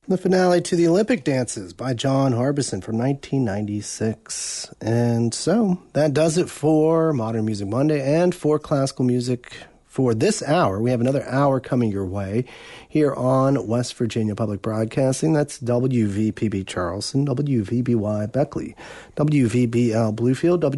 The finale to the Olympic Dances by John Harbison from 1996. And so that does it for Modern Music Monday and for classical music for this hour. We have another hour coming your way here on West Virginia Public Broadcasting. That's WVPB Charleston, WVBY Beckley, WVBL Bluefield,